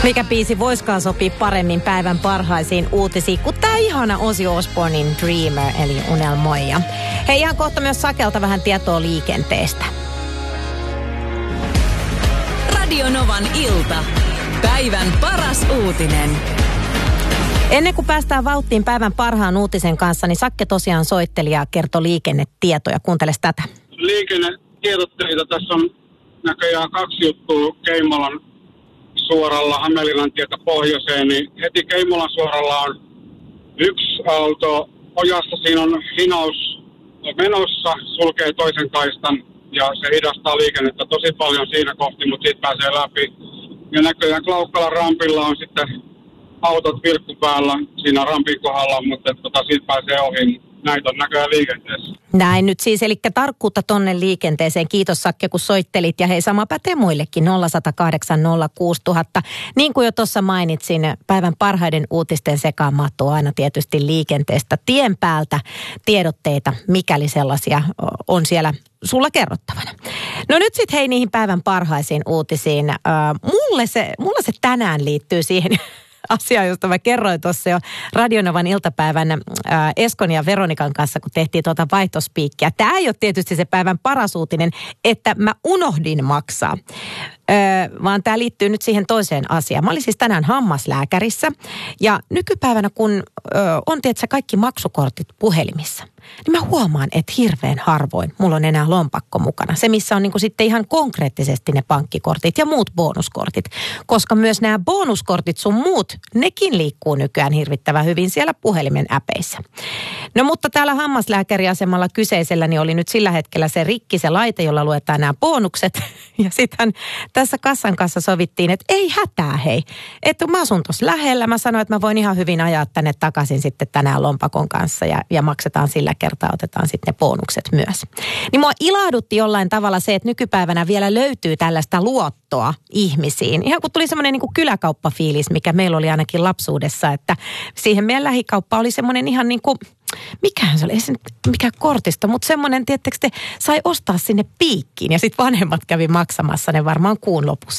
Mikä biisi voiskaan sopia paremmin päivän parhaisiin uutisiin kuin tää ihana Ozzy Osbournein Dreamer eli Unelmoija. Hei, ihan kohta myös Sakelta vähän tietoa liikenteestä. Radio Novan ilta. Päivän paras uutinen. Ennen kuin päästään vauhtiin päivän parhaan uutisen kanssa, niin Sakke tosiaan soitteli ja kertoi liikennetietoja. Kuunteles tätä. Liikennetiedotteita. Tässä on näköjään 2 juttua Keimolan suoralla Hämeenlinnan tietä pohjoiseen. Niin heti Keimolan suoralla on 1 auto ojassa. Siinä on hinaus menossa, sulkee toisen kaistan ja se hidastaa liikennettä tosi paljon siinä kohti, mutta siitä pääsee läpi. Ja näköjään Klaukkalan rampilla on sitten autot virkku päällä siinä rampin kohdalla, mutta siitä pääsee ohi. Näitä on näköjään liikenteessä. Näin nyt siis, eli tarkkuutta tonne liikenteeseen. Kiitos Sakke, kun soittelit. Ja hei, sama pätee muillekin, 0108 06000. Niin kuin jo tuossa mainitsin, päivän parhaiden uutisten sekaan mahtuu aina tietysti liikenteestä tien päältä tiedotteita, mikäli sellaisia on siellä sulla kerrottavana. No nyt sitten hei niihin päivän parhaisiin uutisiin. Mulle se tänään liittyy siihen asia, josta mä kerroin tuossa jo Radio Novan iltapäivän Eskon ja Veronikan kanssa, kun tehtiin tuota vaihtospiikkiä. Tämä ei ole tietysti se päivän paras uutinen, että mä unohdin maksaa, vaan tämä liittyy nyt siihen toiseen asiaan. Mä olin siis tänään hammaslääkärissä ja nykypäivänä, kun on tietysti kaikki maksukortit puhelimissa, niin mä huomaan, että hirveän harvoin mulla on enää lompakko mukana. Se, missä on niin kuin sitten ihan konkreettisesti ne pankkikortit ja muut bonuskortit. Koska myös nämä bonuskortit sun muut, nekin liikkuu nykyään hirvittävän hyvin siellä puhelimen äpeissä. No mutta täällä hammaslääkäriasemalla kyseisellä niin oli nyt sillä hetkellä se rikki, se laite, jolla luetaan nämä bonukset. Ja sitten tässä kassan kanssa sovittiin, että ei hätää hei. Että mä asun tuossa lähellä. Mä sanoin, että mä voin ihan hyvin ajaa tänne takaisin sitten tänään lompakon kanssa ja maksetaan sillä kertaa, otetaan sitten ne bonukset myös. Niin mua ilahdutti jollain tavalla se, että nykypäivänä vielä löytyy tällaista luottoa ihmisiin. Ihan kun tuli semmoinen niin kuin kyläkauppafiilis, mikä meillä oli ainakin lapsuudessa, että siihen meidän lähikauppa oli semmoinen ihan niin kuin, mikähän se oli, ei se mikään kortisto, mutta semmoinen, tiettekö te, sai ostaa sinne piikkiin ja sitten vanhemmat kävi maksamassa ne varmaan kuun lopussa.